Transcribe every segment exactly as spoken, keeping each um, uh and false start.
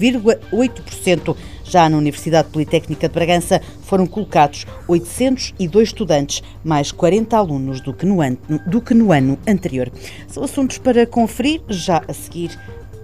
vírgula oito por cento. Já na Universidade Politécnica de Bragança foram colocados oitocentos e dois estudantes, mais quarenta alunos do que no ano, do que no ano anterior. São assuntos para conferir já a seguir.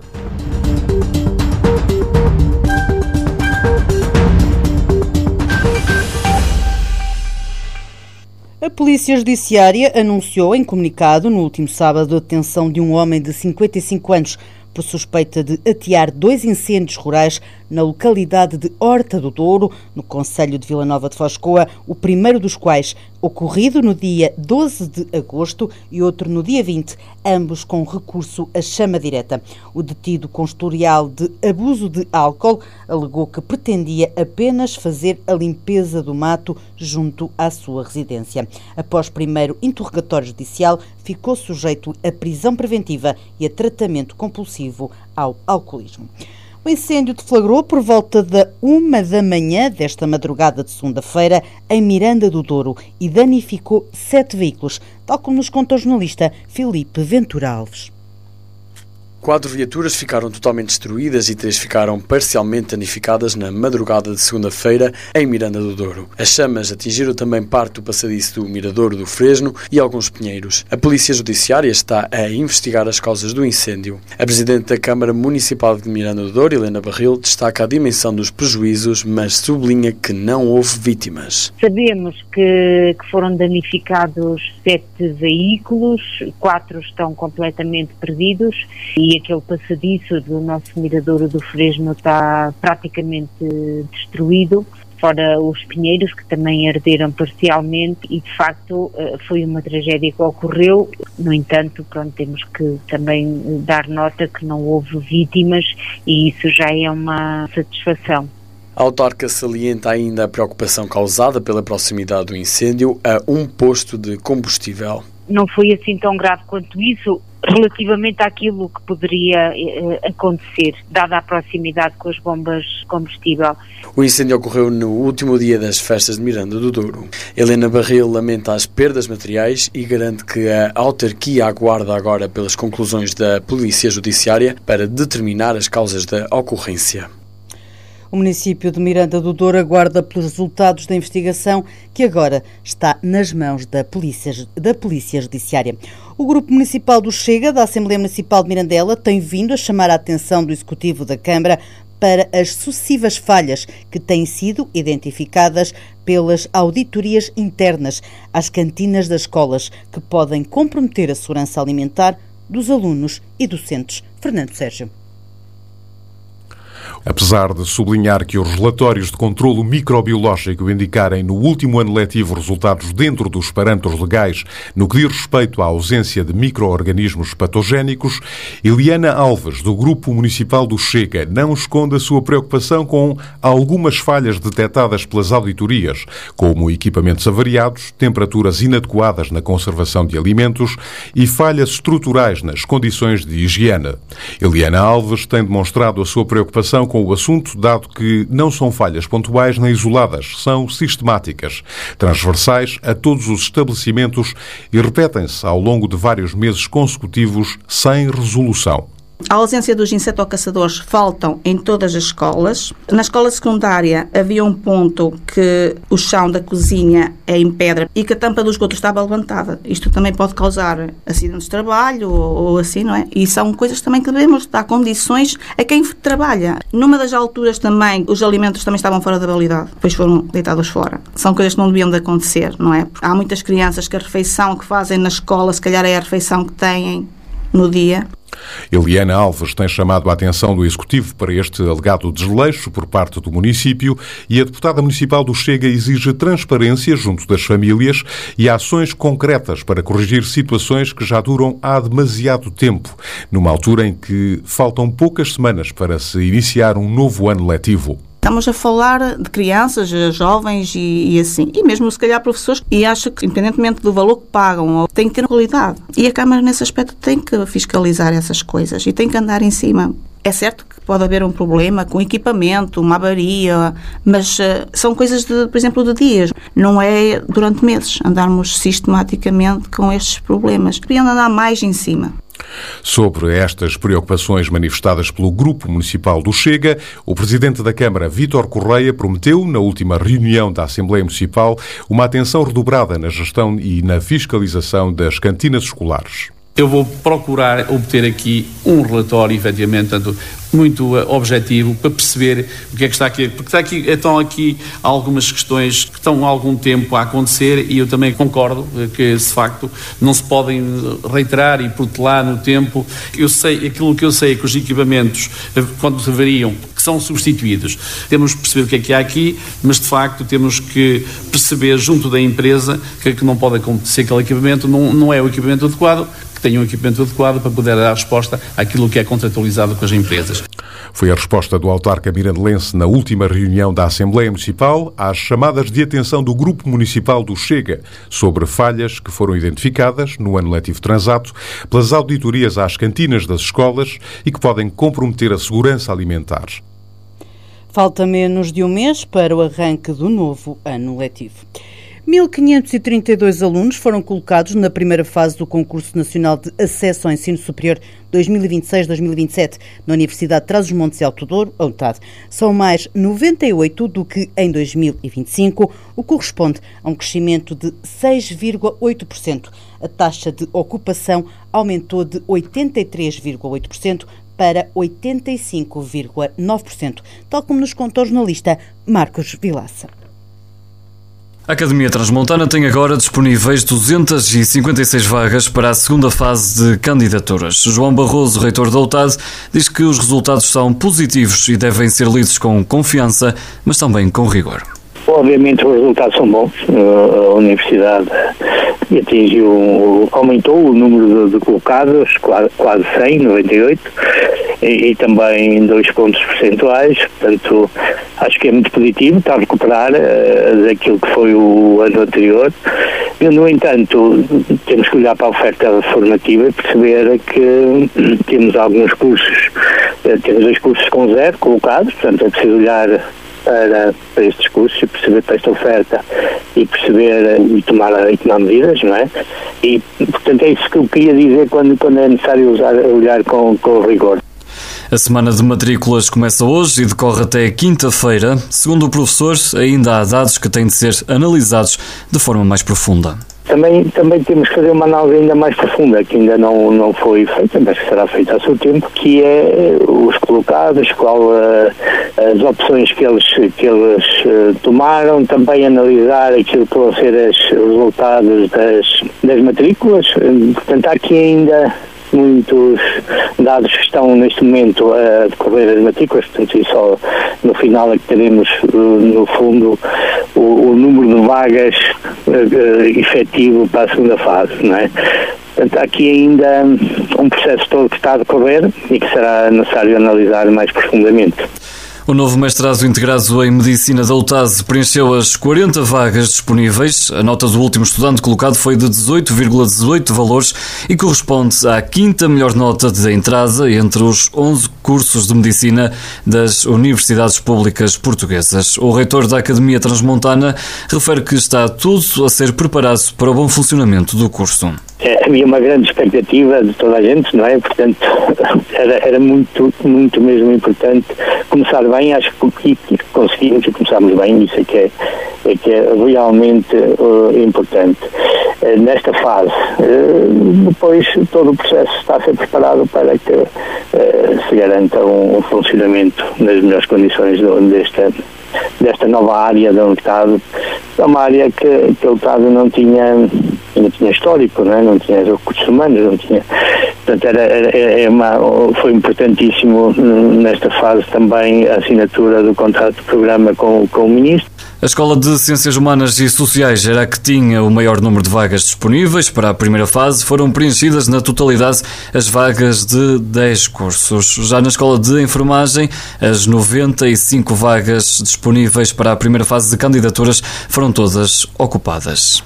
A Polícia Judiciária anunciou em comunicado no último sábado a detenção de um homem de cinquenta e cinco anos por suspeita de atear dois incêndios rurais na localidade de Horta do Douro, no concelho de Vila Nova de Foz de Coa, o primeiro dos quais ocorrido no dia doze de agosto e outro no dia vinte, ambos com recurso à chama direta. O detido com historial de abuso de álcool alegou que pretendia apenas fazer a limpeza do mato junto à sua residência. Após primeiro interrogatório judicial, ficou sujeito a prisão preventiva e a tratamento compulsivo ao alcoolismo. O incêndio deflagrou por volta da uma da manhã desta madrugada de segunda-feira em Miranda do Douro e danificou sete veículos, tal como nos conta o jornalista Filipe Ventura Alves. Quatro viaturas ficaram totalmente destruídas e três ficaram parcialmente danificadas na madrugada de segunda-feira em Miranda do Douro. As chamas atingiram também parte do passadiço do Miradouro do Fresno e alguns pinheiros. A Polícia Judiciária está a investigar as causas do incêndio. A Presidente da Câmara Municipal de Miranda do Douro, Helena Barril, destaca a dimensão dos prejuízos, mas sublinha que não houve vítimas. Sabemos que, que foram danificados sete veículos, quatro estão completamente perdidos e aquele passadiço do nosso Miradouro do Fresno está praticamente destruído, fora os pinheiros que também arderam parcialmente e de facto foi uma tragédia que ocorreu. No entanto, pronto, temos que também dar nota que não houve vítimas e isso já é uma satisfação. A autarca salienta ainda a preocupação causada pela proximidade do incêndio a um posto de combustível. Não foi assim tão grave quanto isso, relativamente àquilo que poderia eh, acontecer, dada a proximidade com as bombas de combustível. O incêndio ocorreu no último dia das festas de Miranda do Douro. Helena Barril lamenta as perdas materiais e garante que a autarquia aguarda agora pelas conclusões da Polícia Judiciária para determinar as causas da ocorrência. O município de Miranda do Douro aguarda pelos resultados da investigação que agora está nas mãos da Polícia, da Polícia Judiciária. O Grupo Municipal do Chega, da Assembleia Municipal de Mirandela, tem vindo a chamar a atenção do Executivo da Câmara para as sucessivas falhas que têm sido identificadas pelas auditorias internas às cantinas das escolas, que podem comprometer a segurança alimentar dos alunos e docentes. Fernando Sérgio. Apesar de sublinhar que os relatórios de controlo microbiológico indicarem no último ano letivo resultados dentro dos parâmetros legais no que diz respeito à ausência de micro-organismos patogénicos, Eliana Alves, do Grupo Municipal do Chega, não esconde a sua preocupação com algumas falhas detectadas pelas auditorias, como equipamentos avariados, temperaturas inadequadas na conservação de alimentos e falhas estruturais nas condições de higiene. Eliana Alves tem demonstrado a sua preocupação com o assunto, dado que não são falhas pontuais nem isoladas, são sistemáticas, transversais a todos os estabelecimentos e repetem-se ao longo de vários meses consecutivos sem resolução. A ausência dos insetocaçadores faltam em todas as escolas. Na escola secundária havia um ponto que o chão da cozinha é em pedra e que a tampa do esgoto estava levantada. Isto também pode causar acidentes de trabalho ou, ou assim, não é? E são coisas também que devemos dar condições a quem trabalha. Numa das alturas também, os alimentos também estavam fora da validade, depois foram deitados fora. São coisas que não deviam de acontecer, não é? Há muitas crianças que a refeição que fazem na escola, se calhar é a refeição que têm no dia. Eliana Alves tem chamado a atenção do Executivo para este alegado desleixo por parte do município e a deputada municipal do Chega exige transparência junto das famílias e ações concretas para corrigir situações que já duram há demasiado tempo, numa altura em que faltam poucas semanas para se iniciar um novo ano letivo. Estamos a falar de crianças, jovens e, e assim. E mesmo, se calhar, professores. E acho que, independentemente do valor que pagam, tem que ter qualidade. E a Câmara, nesse aspecto, tem que fiscalizar essas coisas e tem que andar em cima. É certo que pode haver um problema com equipamento, uma avaria, mas uh, são coisas, de, por exemplo, de dias. Não é durante meses andarmos sistematicamente com estes problemas. Deviam andar mais em cima. Sobre estas preocupações manifestadas pelo Grupo Municipal do Chega, o Presidente da Câmara, Vítor Correia, prometeu, na última reunião da Assembleia Municipal, uma atenção redobrada na gestão e na fiscalização das cantinas escolares. Eu vou procurar obter aqui um relatório, efetivamente, tanto, muito uh, objetivo, para perceber o que é que está aqui, porque está aqui, estão aqui algumas questões que estão há algum tempo a acontecer e eu também concordo que, de facto, não se podem reiterar e protelar no tempo. Eu sei, aquilo que eu sei é que os equipamentos, quando se variam, que são substituídos, temos que perceber o que é que há aqui, mas, de facto, temos que perceber junto da empresa que, que não pode acontecer aquele equipamento, não, não é o equipamento adequado, que tenham um equipamento adequado para poder dar resposta àquilo que é contratualizado com as empresas. Foi a resposta do autarca mirandelense na última reunião da Assembleia Municipal às chamadas de atenção do Grupo Municipal do Chega sobre falhas que foram identificadas no ano letivo transato pelas auditorias às cantinas das escolas e que podem comprometer a segurança alimentar. Falta menos de um mês para o arranque do novo ano letivo. mil quinhentos e trinta e dois alunos foram colocados na primeira fase do Concurso Nacional de Acesso ao Ensino Superior dois mil e vinte e seis dois mil e vinte e sete na Universidade de Trás-os-Montes e Alto Douro, a U T A D. São mais noventa e oito do que em dois mil e vinte e cinco, o que corresponde a um crescimento de seis vírgula oito por cento. A taxa de ocupação aumentou de oitenta e três vírgula oito por cento para oitenta e cinco vírgula nove por cento, tal como nos contou o jornalista Marcos Vilaça. A Academia Transmontana tem agora disponíveis duzentas e cinquenta e seis vagas para a segunda fase de candidaturas. João Barroso, reitor da U T A D, diz que os resultados são positivos e devem ser lidos com confiança, mas também com rigor. Obviamente os resultados são bons. A Universidade atingiu, aumentou o número de, de colocados, quase cem, noventa e oito, e, e também dois pontos percentuais, portanto acho que é muito positivo, está a recuperar uh, daquilo que foi o ano anterior. No entanto, temos que olhar para a oferta formativa e perceber que temos alguns cursos, uh, temos dois cursos com zero colocados, portanto é preciso olhar Para, para estes cursos e perceber para esta oferta e perceber e tomar, e tomar medidas, não é? E, portanto, é isso que eu queria dizer quando, quando é necessário usar, olhar com, com rigor. A semana de matrículas começa hoje e decorre até quinta-feira. Segundo o professor, ainda há dados que têm de ser analisados de forma mais profunda. Também, também temos que fazer uma análise ainda mais profunda, que ainda não, não foi feita, mas que será feita a seu tempo, que é os colocados, qual uh, as opções que eles, que eles uh, tomaram, também analisar aquilo que vão ser os resultados das, das matrículas. Portanto, há aqui ainda muitos dados que estão neste momento a decorrer as matrículas, portanto, e só no final é que teremos, no fundo, o, o número de vagas uh, efetivo para a segunda fase, não é? Portanto, há aqui ainda um processo todo que está a decorrer e que será necessário analisar mais profundamente. O novo mestrado integrado em Medicina da U T A D preencheu as quarenta vagas disponíveis. A nota do último estudante colocado foi de dezoito vírgula dezoito valores e corresponde à quinta melhor nota de entrada entre os onze cursos de Medicina das Universidades Públicas Portuguesas. O reitor da Academia Transmontana refere que está tudo a ser preparado para o bom funcionamento do curso. É, havia uma grande expectativa de toda a gente, não é? Portanto, era, era muito, muito mesmo importante começar bem. Acho que, que conseguimos e começámos bem, isso é que é, é, que é realmente uh, importante. Uh, nesta fase, uh, depois todo o processo está a ser preparado para que uh, se garanta um, um funcionamento nas melhores condições do, desta, desta nova área da U T A D. É uma área que, que a U T A D não tinha, não tinha histórico, não é? Não tinha recursos humanos, não tinha. Portanto, era, era, era uma, foi importantíssimo nesta fase também a assinatura do contrato de programa com, com o Ministro. A Escola de Ciências Humanas e Sociais era a que tinha o maior número de vagas disponíveis. Para a primeira fase foram preenchidas na totalidade as vagas de dez cursos. Já na Escola de Enfermagem, as noventa e cinco vagas disponíveis para a primeira fase de candidaturas foram todas ocupadas.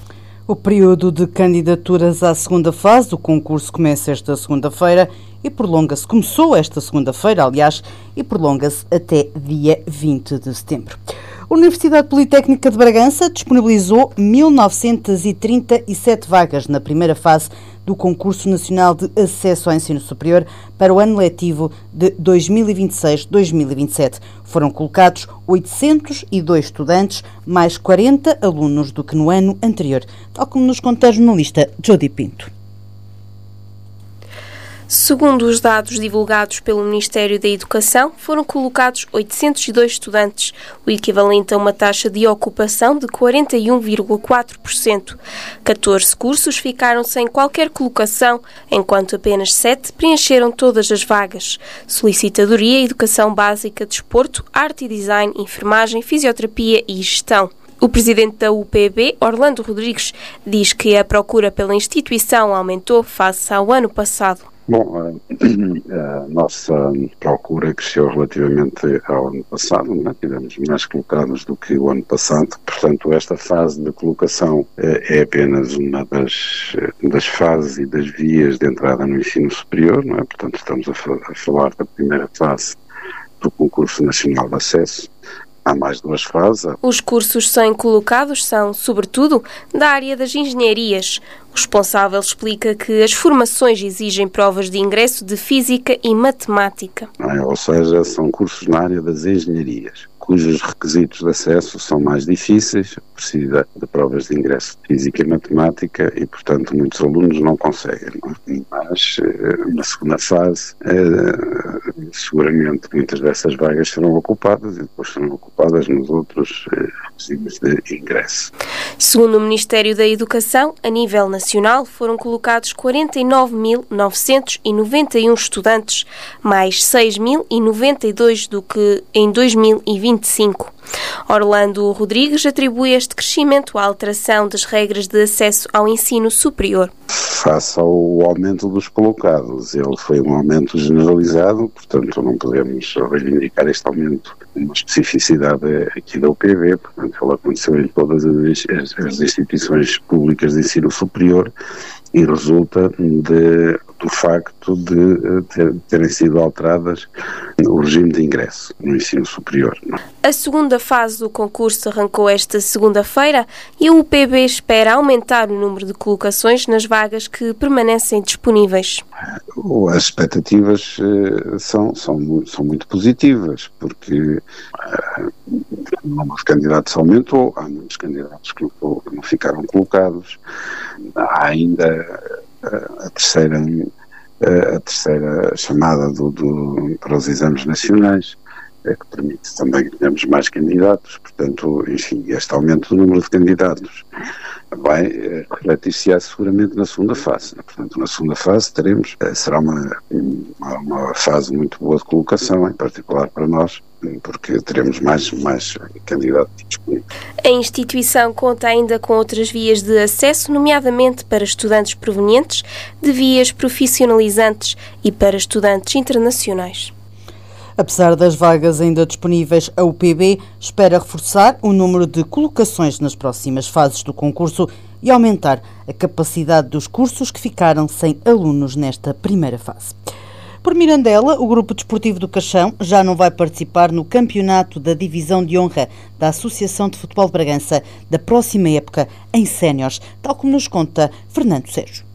O período de candidaturas à segunda fase do concurso começa esta segunda-feira e prolonga-se, começou esta segunda-feira, aliás, e prolonga-se até dia vinte de setembro. A Universidade Politécnica de Bragança disponibilizou mil novecentas e trinta e sete vagas na primeira fase do Concurso Nacional de Acesso ao Ensino Superior para o ano letivo de dois mil e vinte e seis a dois mil e vinte e sete. Foram colocados oitocentos e dois estudantes, mais quarenta alunos do que no ano anterior, tal como nos conta a jornalista Jody Pinto. Segundo os dados divulgados pelo Ministério da Educação, foram colocados oitocentos e dois estudantes, o equivalente a uma taxa de ocupação de quarenta e um vírgula quatro por cento. catorze cursos ficaram sem qualquer colocação, enquanto apenas sete preencheram todas as vagas. Solicitadoria, Educação Básica, Desporto, Arte e Design, Enfermagem, Fisioterapia e Gestão. O presidente da U P B, Orlando Rodrigues, diz que a procura pela instituição aumentou face ao ano passado. Bom, a, a nossa procura cresceu relativamente ao ano passado, né? Tivemos mais colocados do que o ano passado, portanto esta fase de colocação é, é apenas uma das, das fases e das vias de entrada no ensino superior, não é? Portanto estamos a, a falar da primeira fase do Concurso Nacional de Acesso. Há mais duas fases. Os cursos sem colocados são, sobretudo, da área das engenharias. O responsável explica que as formações exigem provas de ingresso de Física e Matemática. É, ou seja, são cursos na área das engenharias, cujos requisitos de acesso são mais difíceis, precisa de provas de ingresso de Física e Matemática e, portanto, muitos alunos não conseguem. Não? Mas, na segunda fase, seguramente muitas dessas vagas serão ocupadas e depois serão ocupadas nos outros requisitos de ingresso. Segundo o Ministério da Educação, a nível nacional foram colocados quarenta e nove mil novecentos e noventa e um estudantes, mais seis mil e noventa e dois do que em dois mil e vinte e cinco. Orlando Rodrigues atribui este crescimento à alteração das regras de acesso ao ensino superior. Face ao aumento dos colocados, ele foi um aumento generalizado, portanto não podemos reivindicar este aumento uma especificidade aqui da U P B, portanto ele aconteceu em todas as, as, as instituições públicas de ensino superior e resulta de, do facto de ter, terem sido alteradas o regime de ingresso no ensino superior. A segunda fase do concurso arrancou esta segunda-feira e a U P B espera aumentar o número de colocações nas vagas que permanecem disponíveis. As expectativas uh, são, são, são muito positivas, porque uh, o número de candidatos aumentou, há muitos candidatos que não, não ficaram colocados, há ainda uh, a terceira, uh, a terceira chamada do, do, para os exames nacionais, é que permite também que tenhamos mais candidatos, portanto, enfim, este aumento do número de candidatos vai eh, refletir-se seguramente na segunda fase, né? Portanto, na segunda fase teremos, eh, será uma, uma, uma fase muito boa de colocação, em particular para nós, porque teremos mais, mais candidatos disponíveis. A instituição conta ainda com outras vias de acesso, nomeadamente para estudantes provenientes de vias profissionalizantes e para estudantes internacionais. Apesar das vagas ainda disponíveis, a U P B espera reforçar o número de colocações nas próximas fases do concurso e aumentar a capacidade dos cursos que ficaram sem alunos nesta primeira fase. Por Mirandela, o Grupo Desportivo do Caixão já não vai participar no campeonato da Divisão de Honra da Associação de Futebol de Bragança da próxima época em séniores, tal como nos conta Fernando Sérgio.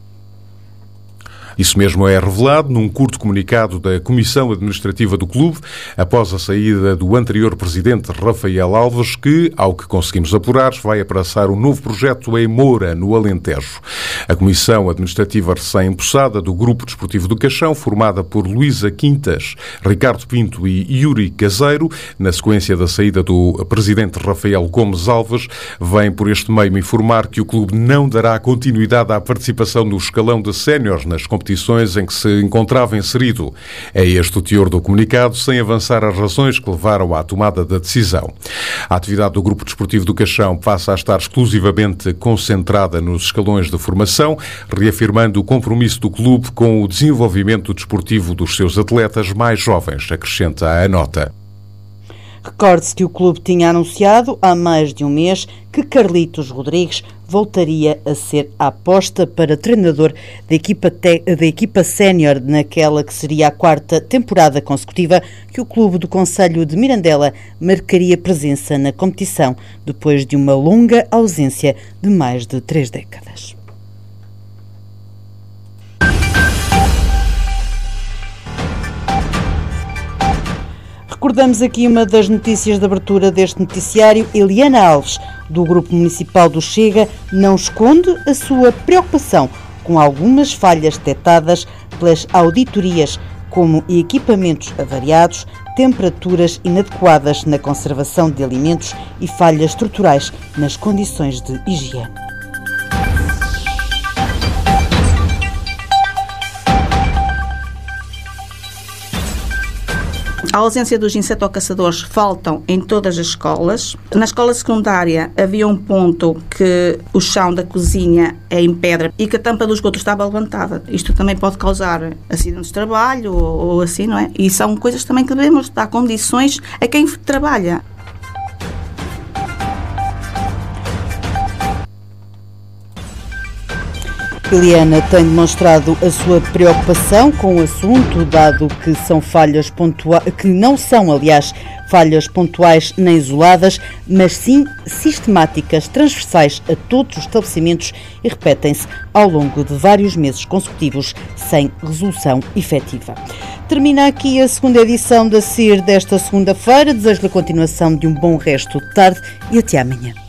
Isso mesmo é revelado num curto comunicado da Comissão Administrativa do Clube, após a saída do anterior presidente Rafael Alves, que, ao que conseguimos apurar, vai abraçar um novo projeto em Moura, no Alentejo. A Comissão Administrativa recém-empossada do Grupo Desportivo do Caixão, formada por Luísa Quintas, Ricardo Pinto e Yuri Caseiro, na sequência da saída do presidente Rafael Gomes Alves, vem por este meio informar que o clube não dará continuidade à participação no escalão de séniores nas competições em que se encontrava inserido. É este o teor do comunicado, sem avançar as razões que levaram à tomada da decisão. A atividade do Grupo Desportivo do Caixão passa a estar exclusivamente concentrada nos escalões de formação, reafirmando o compromisso do clube com o desenvolvimento desportivo dos seus atletas mais jovens, acrescenta a nota. Recorde-se que o clube tinha anunciado há mais de um mês que Carlitos Rodrigues voltaria a ser a aposta para treinador da equipa, te... da equipa sénior naquela que seria a quarta temporada consecutiva que o clube do Concelho de Mirandela marcaria presença na competição depois de uma longa ausência de mais de três décadas. Recordamos aqui uma das notícias de abertura deste noticiário. Eliana Alves, do Grupo Municipal do Chega, não esconde a sua preocupação com algumas falhas detectadas pelas auditorias, como equipamentos avariados, temperaturas inadequadas na conservação de alimentos e falhas estruturais nas condições de higiene. A ausência dos insetocaçadores faltam em todas as escolas. Na escola secundária havia um ponto que o chão da cozinha é em pedra e que a tampa do esgoto estava levantada. Isto também pode causar acidentes de trabalho ou, ou assim, não é? E são coisas também que devemos dar condições a quem trabalha. Eliana tem demonstrado a sua preocupação com o assunto, dado que são falhas pontuais, que não são, aliás, falhas pontuais nem isoladas, mas sim sistemáticas, transversais a todos os estabelecimentos e repetem-se ao longo de vários meses consecutivos, sem resolução efetiva. Termina aqui a segunda edição da C I R desta segunda-feira. Desejo-lhe a continuação de um bom resto de tarde e até amanhã.